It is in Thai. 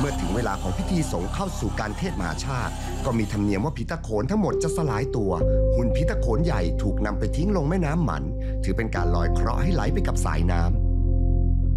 มื่อถึงเวลาของพิธีสงฆ์เข้าสู่การเทศมหาชาติก็มีธรรมเนียมว่าผีตะโขนทั้งหมดจะสลายตัวหุ่นผีตะโขนใหญ่ถูกนำไปทิ้งลงแม่น้ำหมันถือเป็นการลอยเคราะห์ให้ไหลไปกับสายน้ำ